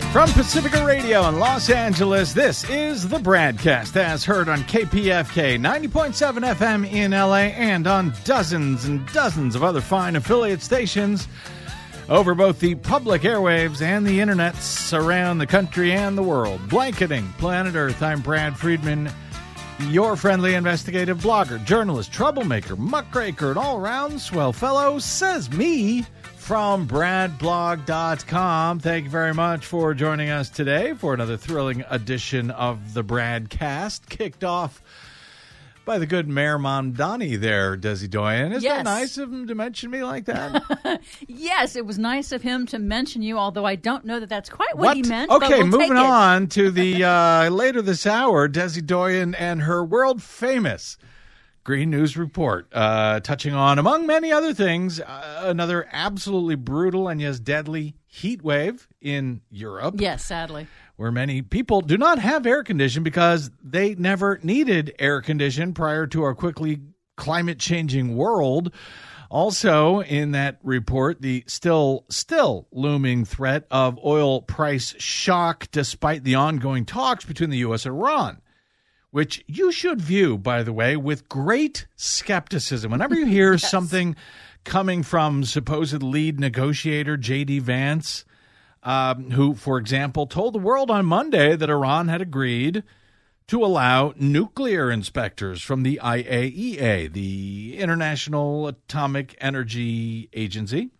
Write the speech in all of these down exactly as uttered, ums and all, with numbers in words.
From Pacifica Radio in Los Angeles, this is the Bradcast, as heard on K P F K ninety point seven F M in L A and on dozens and dozens of other fine affiliate stations over both the public airwaves and the internets around the country and the world. Blanketing planet Earth, I'm Brad Friedman, your friendly investigative blogger, journalist, troublemaker, muckraker, and all-around swell fellow, says me, from brad blog dot com. Thank you very much for joining us today for another thrilling edition of the Bradcast, kicked off by the good Mayor Mamdani there, Desi Doyen. Isn't yes. that nice of him to mention me like that? Yes, it was nice of him to mention you, although I don't know that that's quite what, what? he meant. Okay, but we'll moving take on to the uh, later this hour, Desi Doyen and her world-famous Green News Report, uh, touching on, among many other things, uh, another absolutely brutal and yes, deadly heat wave in Europe. Yes, sadly. Where many people do not have air conditioning because they never needed air conditioning prior to our quickly climate-changing world. Also, in that report, the still, still looming threat of oil price shock despite the ongoing talks between the U S and Iran, which you should view, by the way, with great skepticism. Whenever you hear yes. something coming from supposed lead negotiator J D Vance, um, who, for example, told the world on Monday that Iran had agreed to allow nuclear inspectors from the I A E A, the International Atomic Energy Agency,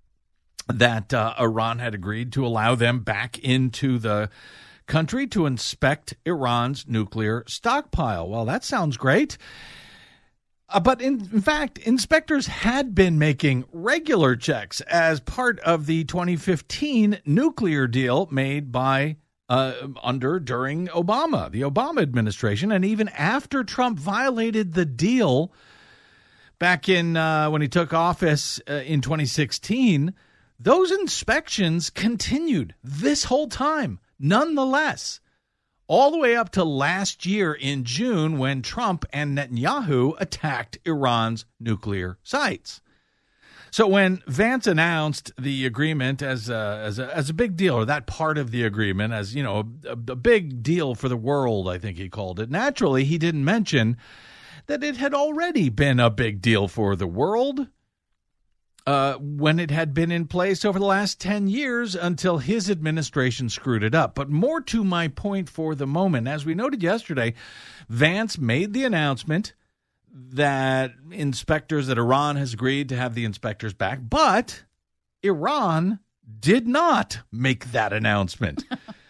that uh, Iran had agreed to allow them back into the country to inspect Iran's nuclear stockpile. Well, that sounds great. Uh, but in, in fact, inspectors had been making regular checks as part of the twenty fifteen nuclear deal made by uh, under during Obama, the Obama administration, and even after Trump violated the deal back in uh, when he took office uh, in twenty sixteen, those inspections continued this whole time. Nonetheless, all the way up to last year in June when Trump and Netanyahu attacked Iran's nuclear sites. So when Vance announced the agreement as a, as a, as a big deal, or that part of the agreement as, you know, a, a big deal for the world, I think he called it, naturally he didn't mention that it had already been a big deal for the world Uh, when it had been in place over the last ten years until his administration screwed it up. But more to my point for the moment, as we noted yesterday, Vance made the announcement that inspectors, that Iran has agreed to have the inspectors back, but Iran did not make that announcement.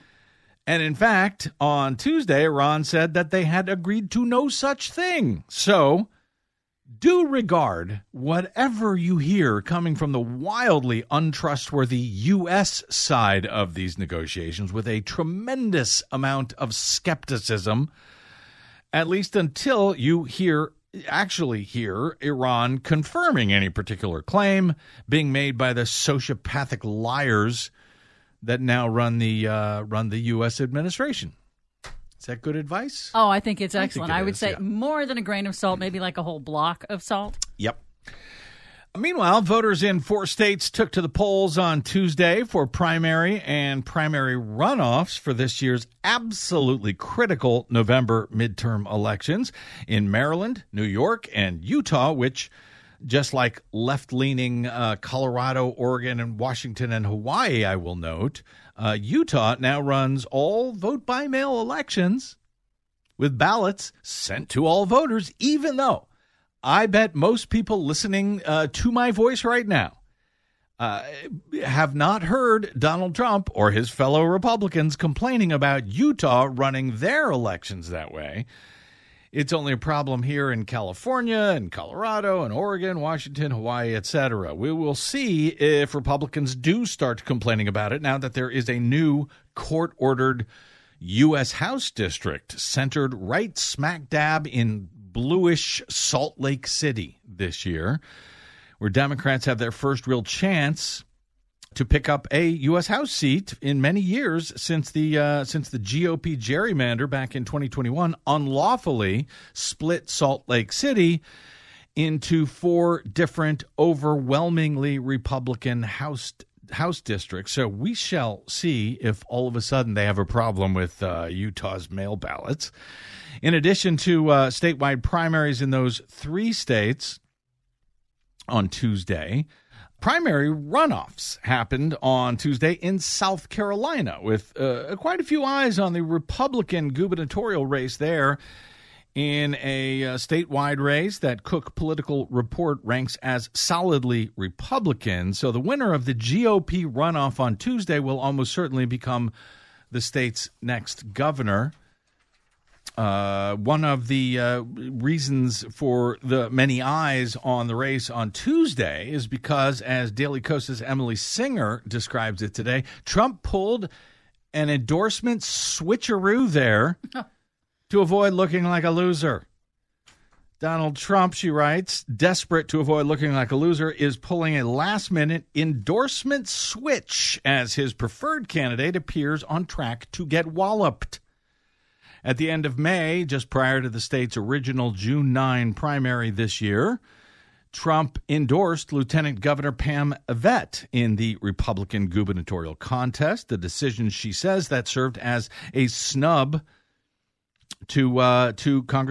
And in fact, on Tuesday, Iran said that they had agreed to no such thing. So do regard whatever you hear coming from the wildly untrustworthy U S side of these negotiations with a tremendous amount of skepticism, at least until you hear, actually hear, Iran confirming any particular claim being made by the sociopathic liars that now run the uh, run the U S administration. Is that good advice? Oh, I think it's excellent. I, think it I would is, say yeah. more than a grain of salt, maybe like a whole block of salt. Yep. Meanwhile, voters in four states took to the polls on Tuesday for primary and primary runoffs for this year's absolutely critical November midterm elections in Maryland, New York, and Utah, which, just like left-leaning uh, Colorado, Oregon, and Washington and Hawaii, I will note, Uh, Utah now runs all vote-by-mail elections with ballots sent to all voters, even though I bet most people listening uh, to my voice right now uh, have not heard Donald Trump or his fellow Republicans complaining about Utah running their elections that way. It's only a problem here in California and Colorado and Oregon, Washington, Hawaii, et cetera. We will see if Republicans do start complaining about it now that there is a new court-ordered U S House district centered right smack dab in bluish Salt Lake City this year, where Democrats have their first real chance to pick up a U S House seat in many years since the uh, since the G O P gerrymander back in twenty twenty-one unlawfully split Salt Lake City into four different overwhelmingly Republican House House districts. So we shall see if all of a sudden they have a problem with uh, Utah's mail ballots. In addition to uh, statewide primaries in those three states on Tuesday, primary runoffs happened on Tuesday in South Carolina, with uh, quite a few eyes on the Republican gubernatorial race there in a uh, statewide race that Cook Political Report ranks as solidly Republican. So the winner of the G O P runoff on Tuesday will almost certainly become the state's next governor. Uh, one of the uh, reasons for the many eyes on the race on Tuesday is because, as Daily Kost's Emily Singer describes it today, Trump pulled an endorsement switcheroo there to avoid looking like a loser. Donald Trump, she writes, desperate to avoid looking like a loser, is pulling a last-minute endorsement switch as his preferred candidate appears on track to get walloped. At the end of May, just prior to the state's original June ninth primary this year, Trump endorsed Lieutenant Governor Pam Evette in the Republican gubernatorial contest, a decision she says that served as a snub to uh, to Congress.